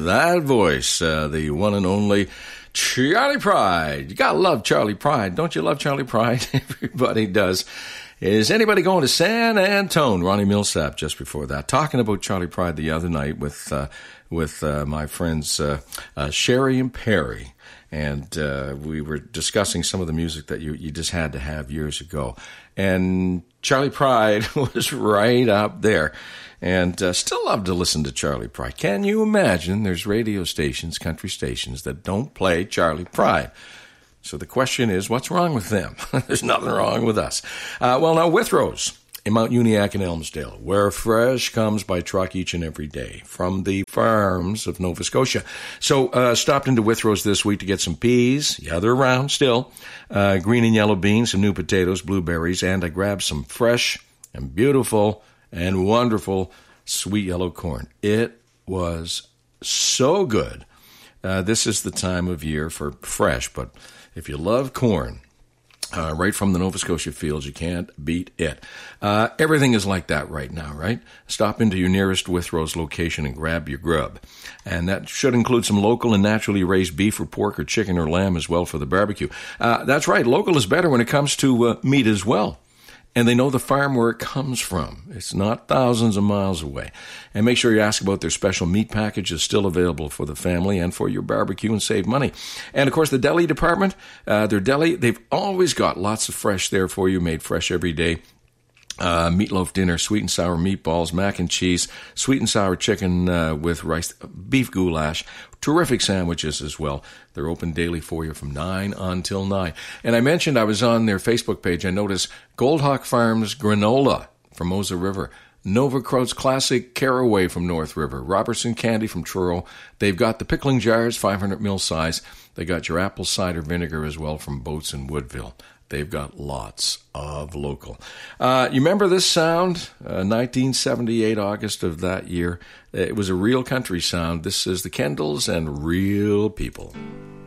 that voice, the one and only Charley Pride. You gotta love Charley Pride. Don't you love Charley Pride? Everybody does. Is anybody going to San Antone? Ronnie Millsap just before that. Talking about Charley Pride the other night with my friends Sherry and Perry. And we were discussing some of the music that you just had to have years ago. And Charley Pride was right up there. And still love to listen to Charley Pride. Can you imagine there's radio stations, country stations, that don't play Charley Pride? So the question is, what's wrong with them? There's nothing wrong with us. Well, now, Withrows in Mount Uniacke and Elmsdale, where fresh comes by truck each and every day from the farms of Nova Scotia. So stopped into Withrows this week to get some peas. Yeah, they're around still. Green and yellow beans, some new potatoes, blueberries, and I grabbed some fresh and beautiful and wonderful sweet yellow corn. It was so good. This is the time of year for fresh, but if you love corn, right from the Nova Scotia fields, you can't beat it. Everything is like that right now, right? Stop into your nearest Withrows location and grab your grub. And that should include some local and naturally raised beef or pork or chicken or lamb as well for the barbecue. That's right, local is better when it comes to meat as well. And they know the farm where it comes from. It's not thousands of miles away. And make sure you ask about their special meat package is still available for the family and for your barbecue and save money. And, of course, the deli department, their deli, they've always got lots of fresh there for you, made fresh every day. Meatloaf dinner, sweet and sour meatballs, mac and cheese, sweet and sour chicken with rice, beef goulash, terrific sandwiches as well. They're open daily for you from 9 until 9. And I mentioned I was on their Facebook page. I noticed Goldhawk Farms granola from Mosa River, Nova Croats Classic Caraway from North River, Robertson Candy from Truro. They've got the pickling jars, 500 ml size. They got your apple cider vinegar as well from Boats in Woodville. They've got lots of local. You remember this sound? 1978, August of that year. It was a real country sound. This is the Kendalls and Real People.